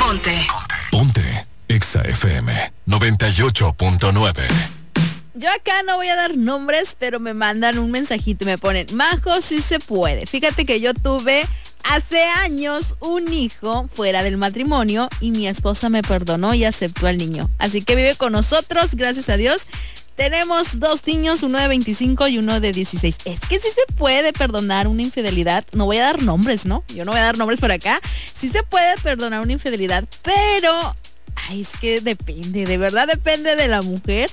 Ponte Exa FM 98.9. Yo acá no voy a dar nombres, pero me mandan un mensajito y me ponen: Majo, sí se puede. Fíjate que yo tuve hace años un hijo fuera del matrimonio y mi esposa me perdonó y aceptó al niño. Así que vive con nosotros, gracias a Dios. Tenemos 2 niños, uno de 25 y uno de 16. Es que sí se puede perdonar una infidelidad. No voy a dar nombres, ¿no? Yo no voy a dar nombres por acá. Sí se puede perdonar una infidelidad, pero... Ay, es que depende, de verdad depende de la mujer,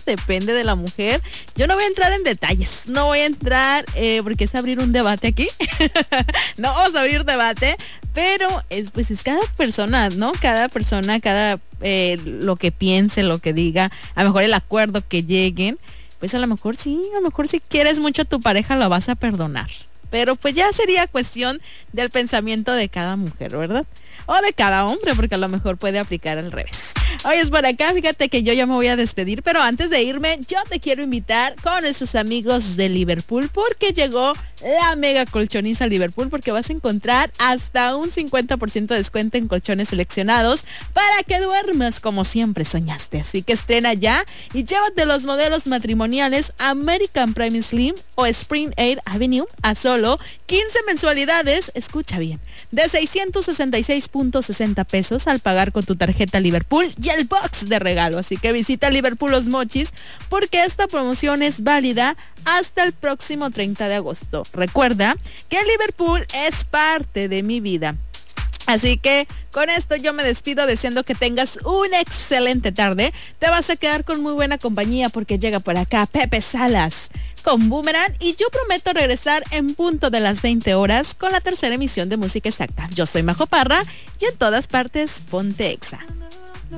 Yo no voy a entrar en detalles, no voy a entrar, porque es abrir un debate aquí. No vamos a abrir debate, pero es cada persona, ¿no? Cada persona, lo que piense, lo que diga, a lo mejor el acuerdo que lleguen, pues a lo mejor si quieres mucho a tu pareja lo vas a perdonar. Pero pues ya sería cuestión del pensamiento de cada mujer, ¿verdad? O de cada hombre, porque a lo mejor puede aplicar al revés. Oye, es por acá, fíjate que yo ya me voy a despedir, pero antes de irme, yo te quiero invitar con nuestros amigos de Liverpool, porque llegó la mega colchoniza Liverpool, porque vas a encontrar hasta un 50% de descuento en colchones seleccionados para que duermas como siempre soñaste. Así que estrena ya y llévate los modelos matrimoniales American Prime Slim o Spring Air Avenue a solo 15 mensualidades, escucha bien, de 666.60 pesos al pagar con tu tarjeta Liverpool y el box de regalo. Así que visita Liverpool Los Mochis, porque esta promoción es válida hasta el próximo 30 de agosto. Recuerda que Liverpool es parte de mi vida. Así que con esto yo me despido deseando que tengas una excelente tarde. Te vas a quedar con muy buena compañía, porque llega por acá Pepe Salas con Boomerang y yo prometo regresar en punto de las 20 horas con la tercera emisión de Música Exacta. Yo soy Majo Parra y en todas partes ponte Exa.